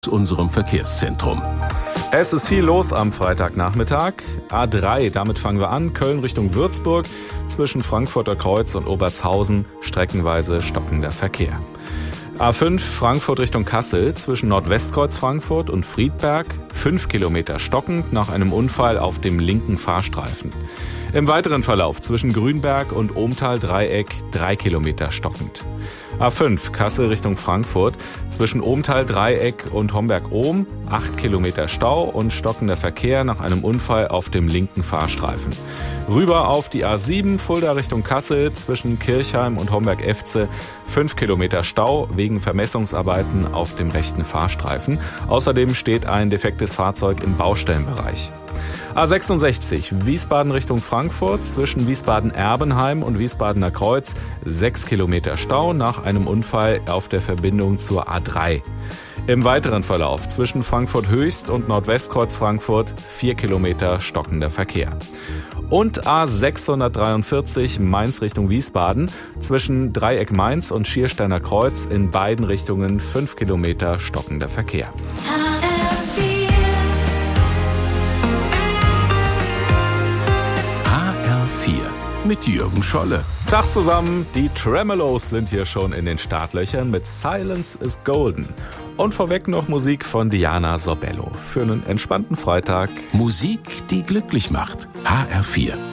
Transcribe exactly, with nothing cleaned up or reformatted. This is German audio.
unserem Verkehrszentrum. Es ist viel los am Freitagnachmittag. A drei, damit fangen wir an. Köln Richtung Würzburg. Zwischen Frankfurter Kreuz und Obertshausen streckenweise stockender Verkehr. A fünf, Frankfurt Richtung Kassel. Zwischen Nordwestkreuz Frankfurt und Friedberg. Fünf Kilometer stockend nach einem Unfall auf dem linken Fahrstreifen. Im weiteren Verlauf zwischen Grünberg und Ohmtal-Dreieck drei Kilometer stockend. A fünf, Kassel Richtung Frankfurt. Zwischen Ohmtal-Dreieck und Homberg-Ohm acht Kilometer Stau und stockender Verkehr nach einem Unfall auf dem linken Fahrstreifen. Rüber auf die A sieben, Fulda Richtung Kassel. Zwischen Kirchheim und Homberg-Efze fünf Kilometer Stau wegen Vermessungsarbeiten auf dem rechten Fahrstreifen. Außerdem steht ein defektes Fahrzeug im Baustellenbereich. A sechsundsechzig, Wiesbaden Richtung Frankfurt, zwischen Wiesbaden-Erbenheim und Wiesbadener Kreuz, sechs Kilometer Stau nach einem Unfall auf der Verbindung zur A drei. Im weiteren Verlauf zwischen Frankfurt Höchst und Nordwestkreuz Frankfurt, vier Kilometer stockender Verkehr. Und A sechshundertdreiundvierzig, Mainz Richtung Wiesbaden, zwischen Dreieck Mainz und Schiersteiner Kreuz in beiden Richtungen fünf Kilometer stockender Verkehr. Mit Jürgen Scholle. Tag zusammen, die Tremeloes sind hier schon in den Startlöchern mit Silence is Golden. Und vorweg noch Musik von Diana Sobello für einen entspannten Freitag. Musik, die glücklich macht. H R vier.